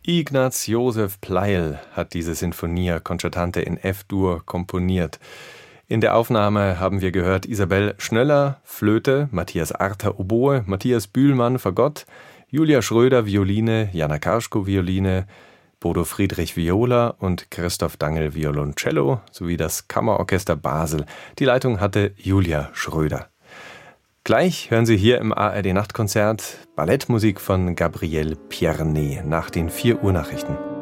Ignaz Josef Pleyel hat diese Sinfonia Concertante in F-Dur komponiert. In der Aufnahme haben wir gehört Isabel Schnöller, Flöte, Matthias Arter, Oboe, Matthias Bühlmann, Fagott, Julia Schröder, Violine, Jana Karschko, Violine, Bodo Friedrich, Viola und Christoph Dangel, Violoncello, sowie das Kammerorchester Basel. Die Leitung hatte Julia Schröder. Gleich hören Sie hier im ARD Nachtkonzert Ballettmusik von Gabriel Pierné nach den 4 Uhr Nachrichten.